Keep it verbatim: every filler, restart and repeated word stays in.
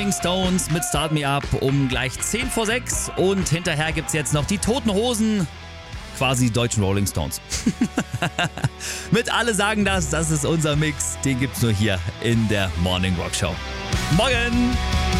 Rolling Stones mit Start Me Up um gleich zehn vor sechs und hinterher gibt's jetzt noch die Toten Hosen, quasi die deutschen Rolling Stones. Mit Alle sagen das, das ist unser Mix, den gibt's nur hier in der Morning Rock Show. Morgen!